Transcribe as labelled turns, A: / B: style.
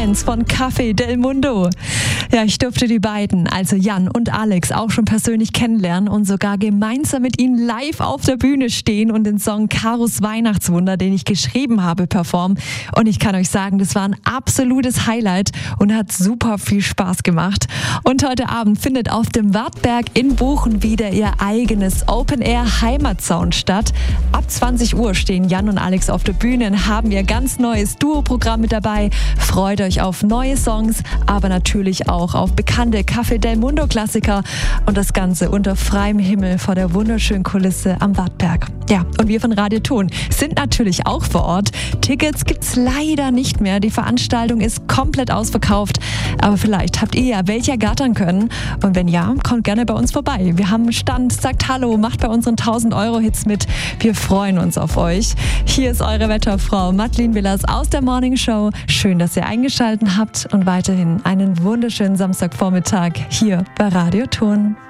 A: Fans von Café del Mundo. Ja, ich durfte die beiden, also Jan und Alex, auch schon persönlich kennenlernen und sogar gemeinsam mit ihnen live auf der Bühne stehen und den Song Karos Weihnachtswunder, den ich geschrieben habe, performen. Und ich kann euch sagen, das war ein absolutes Highlight und hat super viel Spaß gemacht. Und heute Abend findet auf dem Wartberg in Buchen wieder ihr eigenes Open-Air-Heimatsound statt. Ab 20 Uhr stehen Jan und Alex auf der Bühne und haben ihr ganz neues Duo-Programm mit dabei. Freut euch auf neue Songs, aber natürlich auch auf bekannte Café del Mundo Klassiker und das Ganze unter freiem Himmel vor der wunderschönen Kulisse am Wartberg. Ja, und wir von Radio Thon sind natürlich auch vor Ort. Tickets gibt's leider nicht mehr. Die Veranstaltung ist komplett ausverkauft. Aber vielleicht habt ihr ja welche ergattern können. Und wenn ja, kommt gerne bei uns vorbei. Wir haben einen Stand, sagt Hallo, macht bei unseren 1000-Euro-Hits mit. Wir freuen uns auf euch. Hier ist eure Wetterfrau Madeleine Willers aus der Morning Show. Schön, dass ihr eingeschaltet habt und weiterhin einen wunderschönen Samstagvormittag hier bei Radio Thon.